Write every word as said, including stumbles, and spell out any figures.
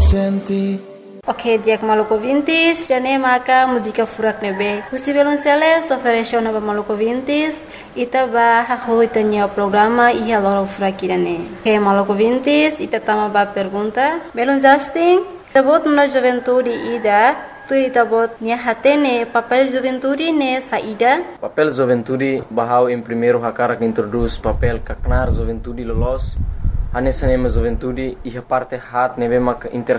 senti. Ok, dia maluco vintis, jane maka música furak nebe. Husi Belonceles ofereceu nova maluco vintis, ita ba hahu itanya programa ia loro furak irane. Ok, maluco vintis, ita tama ba pergunta. Belon Justin, tabot na juventude ida, tu ita bot nia hatene papel juventude ne saída. Papel juventude bahau em primeiro hakara que introduz papel kaknar juventude lolos. Anessa nema juventude e parte hat nebe mak inter